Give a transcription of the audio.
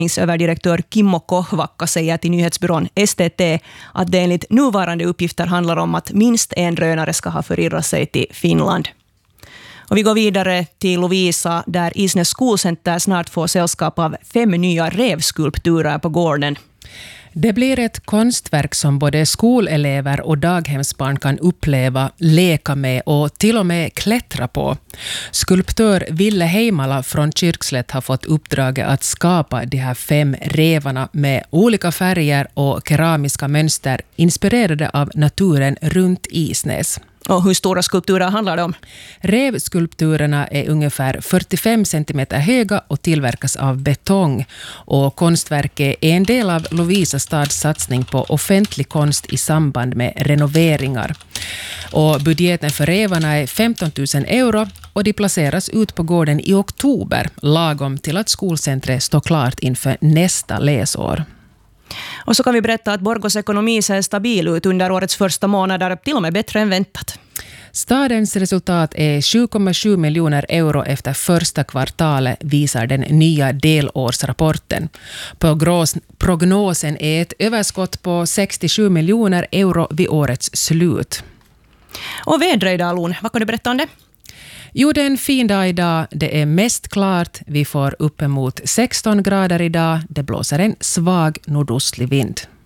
överdirektör Kimmo Kohvakka säger till nyhetsbyrån STT att det enligt nuvarande uppgifter handlar om att minst en drönare ska ha förirrat sig till Finland. Och vi går vidare till Lovisa där Isnäs skolcenter snart får sällskap av 5 nya revskulpturer på gården. Det blir ett konstverk som både skolelever och daghemsbarn kan uppleva, leka med och till och med klättra på. Skulptör Ville Heimala från Kyrkslätt har fått uppdraget att skapa de här 5 revarna med olika färger och keramiska mönster inspirerade av naturen runt Isnäs. Och hur stora skulpturer handlar det om? Revskulpturerna är ungefär 45 cm höga och tillverkas av betong. Och konstverket är en del av Lovisa stads satsning på offentlig konst i samband med renoveringar. Och budgeten för revarna är 15 000 euro och de placeras ut på gården i oktober, lagom till att skolcentret står klart inför nästa läsår. Och så kan vi berätta att Borgos ekonomi ser stabil ut under årets första månader, till och med bättre än väntat. Stadens resultat är 7,7 miljoner euro efter första kvartalet, visar den nya delårsrapporten. Prognosen är ett överskott på 67 miljoner euro vid årets slut. Och vädret idag, Lon, vad kan du berätta om det? Jo, det är en fin dag idag. Det är mest klart. Vi får uppemot 16 grader idag. Det blåser en svag nordostlig vind.